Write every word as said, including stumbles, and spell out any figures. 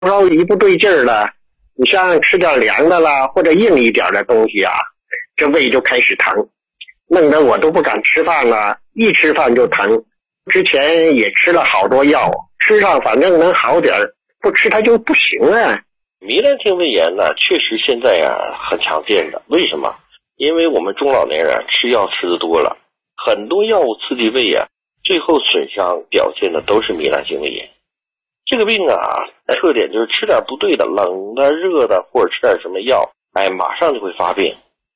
稍一不对劲儿了，你像吃点凉的啦，或者硬一点的东西啊，这胃就开始疼，弄得我都不敢吃饭了，一吃饭就疼。之前也吃了好多药，吃上反正能好点儿，不吃它就不行啊。 糜烂性胃炎呢，确实现在呀很常见的。为什么？因为我们中老年人吃药吃的多了，很多药物刺激胃呀，最后损伤表现的都是糜烂性胃炎。这个病啊，特点就是吃点不对的，冷的、热的，或者吃点什么药，哎，马上就会发病。